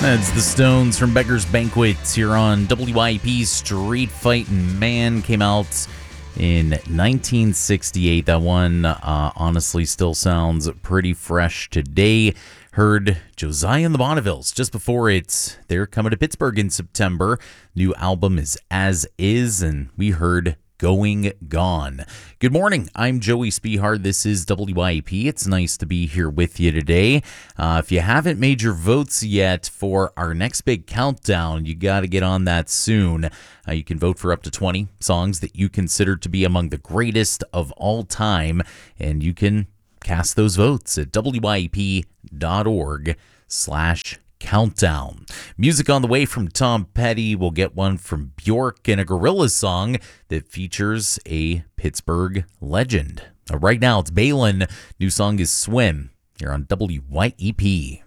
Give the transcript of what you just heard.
That's the Stones from Beggar's Banquet here on WIP. Street Fightin' Man came out in 1968. That one honestly still sounds pretty fresh today. Heard Josiah and the Bonnevilles just before it. They're coming to Pittsburgh in September. New album is As Is, and we heard Going Gone. Good morning. I'm Joey Spehar. This is WIP. It's nice to be here with you today. If you haven't made your votes yet for our next big countdown, you got to get on that soon. You can vote for up to 20 songs that you consider to be among the greatest of all time, and you can cast those votes at WIP.org/countdown. Music on the way from Tom Petty. We'll get one from Bjork and a Gorillaz song that features a Pittsburgh legend. Right now, it's Balin. New song is Swim here on WIP.